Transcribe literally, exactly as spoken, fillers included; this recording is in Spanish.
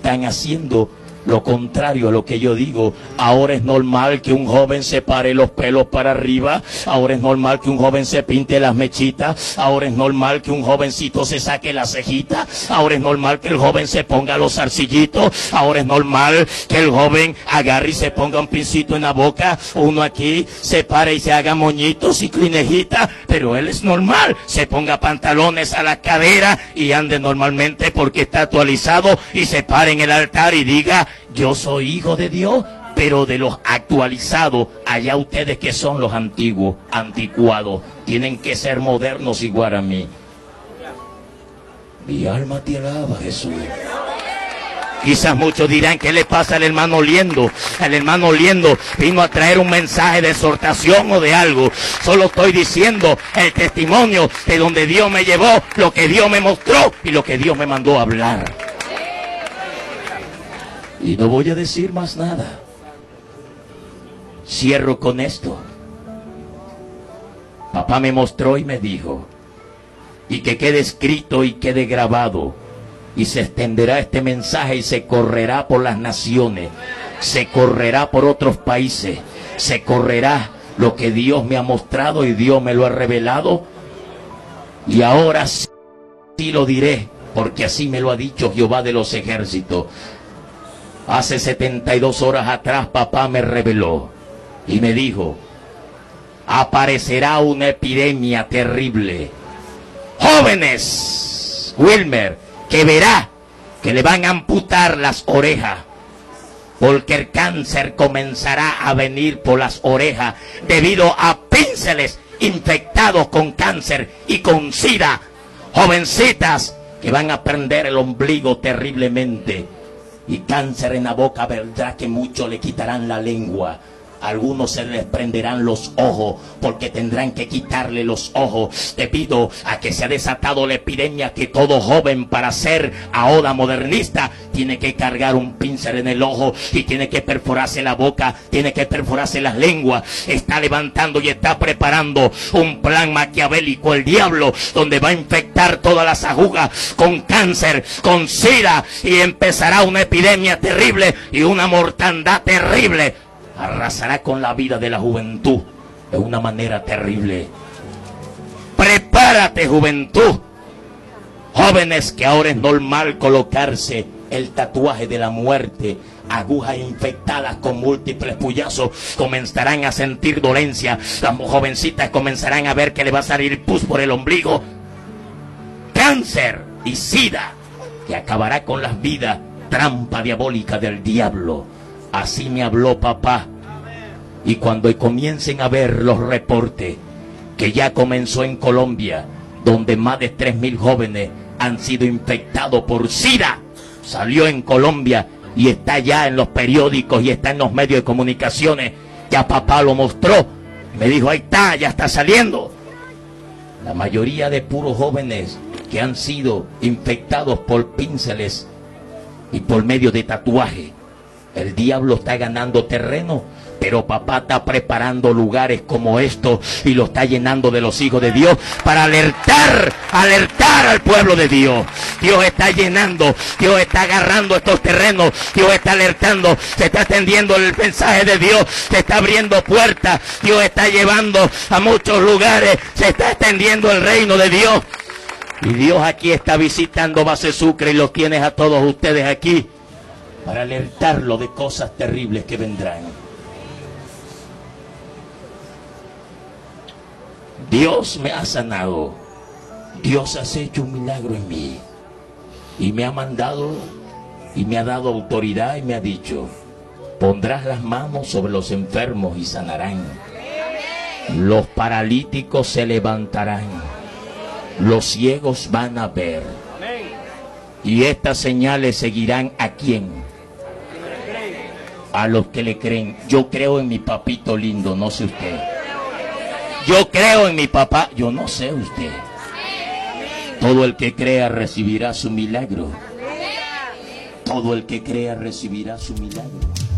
están haciendo lo contrario a lo que yo digo. Ahora es normal que un joven se pare los pelos para arriba. Ahora es normal que un joven se pinte las mechitas. Ahora es normal que un jovencito se saque la cejita. Ahora es normal que el joven se ponga los zarcillitos. Ahora es normal que el joven agarre y se ponga un pincito en la boca. Uno aquí se pare y se haga moñitos y clinejitas. Pero él es normal. Se ponga pantalones a la cadera y ande normalmente porque está actualizado, y se pare en el altar y diga: yo soy hijo de Dios. Pero de los actualizados, allá ustedes que son los antiguos, anticuados, tienen que ser modernos igual a mí. Mi alma te alaba, Jesús. Quizás muchos dirán: ¿qué le pasa al hermano Oliendo? El hermano Oliendo vino a traer un mensaje de exhortación o de algo. Solo estoy diciendo el testimonio de donde Dios me llevó, lo que Dios me mostró y lo que Dios me mandó a hablar. Y no voy a decir más nada. Cierro con esto. Papá me mostró y me dijo, y que quede escrito y quede grabado, y se extenderá este mensaje y se correrá por las naciones, se correrá por otros países, se correrá lo que Dios me ha mostrado y Dios me lo ha revelado. Y ahora sí lo diré, porque así me lo ha dicho Jehová de los ejércitos. Hace setenta y dos horas atrás papá me reveló y me dijo: aparecerá una epidemia terrible. Jóvenes, Wilmer, que verá que le van a amputar las orejas, porque el cáncer comenzará a venir por las orejas debido a pínceles infectados con cáncer y con sida. Jovencitas que van a perder el ombligo terriblemente. Y cáncer en la boca, verdad que muchos le quitarán la lengua. Algunos se les prenderán los ojos porque tendrán que quitarle los ojos debido a que se ha desatado la epidemia que todo joven para ser ahora modernista tiene que cargar un pincel en el ojo y tiene que perforarse la boca, tiene que perforarse las lenguas. Está levantando y está preparando un plan maquiavélico el diablo, donde va a infectar todas las agujas con cáncer, con sida, y empezará una epidemia terrible y una mortandad terrible. Arrasará con la vida de la juventud de una manera terrible. Prepárate, juventud. Jóvenes, que ahora es normal colocarse el tatuaje de la muerte, agujas infectadas con múltiples puyazos, comenzarán a sentir dolencia. Las jovencitas comenzarán a ver que le va a salir pus por el ombligo. Cáncer y sida, que acabará con las vidas. Trampa diabólica del diablo. Así me habló papá. Y cuando comiencen a ver los reportes que ya comenzó en Colombia, donde más de tres mil jóvenes han sido infectados por sida, salió en Colombia y está ya en los periódicos y está en los medios de comunicaciones. Ya papá lo mostró. Me dijo: ahí está, ya está saliendo. La mayoría de puros jóvenes que han sido infectados por pínceles y por medio de tatuaje. El diablo está ganando terreno, pero papá está preparando lugares como estos y lo está llenando de los hijos de Dios para alertar, alertar al pueblo de Dios. Dios está llenando, Dios está agarrando estos terrenos, Dios está alertando, se está extendiendo el mensaje de Dios, se está abriendo puertas, Dios está llevando a muchos lugares, se está extendiendo el reino de Dios. Y Dios aquí está visitando Base Sucre y los tienes a todos ustedes aquí para alertarlo de cosas terribles que vendrán. Dios me ha sanado. Dios ha hecho un milagro en mí. Y me ha mandado y me ha dado autoridad y me ha dicho: pondrás las manos sobre los enfermos y sanarán. Los paralíticos se levantarán. Los ciegos van a ver. Y estas señales seguirán ¿a quién? A los que le creen. Yo creo en mi papito lindo, no sé usted. Yo creo en mi papá, yo no sé usted. Todo el que crea recibirá su milagro. Todo el que crea recibirá su milagro.